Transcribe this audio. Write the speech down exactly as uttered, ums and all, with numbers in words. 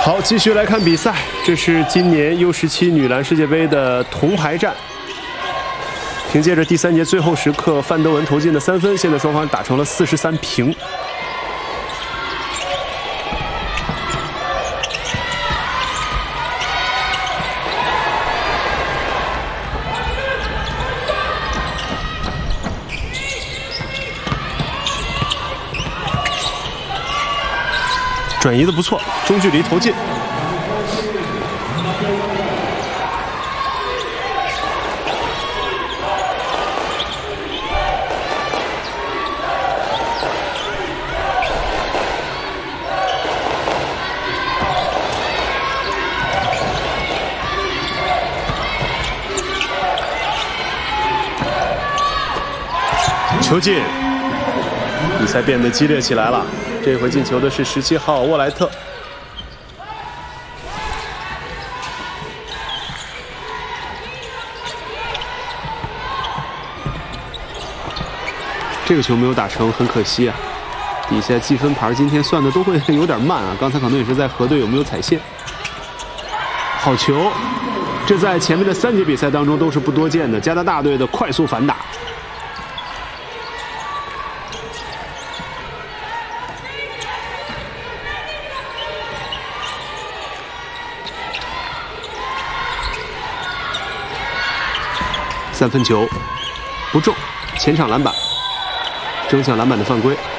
好，继续来看比赛，这是今年 U 十七女篮世界杯的铜牌战。凭借着第三节最后时刻范德文投进的三分，现在双方打成了四十三平。转移的不错，中距离投进。球进，比赛变得激烈起来了。这回进球的是十七号沃莱特。这个球没有打成，很可惜啊。底下计分牌今天算的都会有点慢啊，刚才可能也是在核对有没有踩线。好球，这在前面的三节比赛当中都是不多见的，加拿大队的快速反打。三分球不中，前场篮板，争抢篮板的犯规。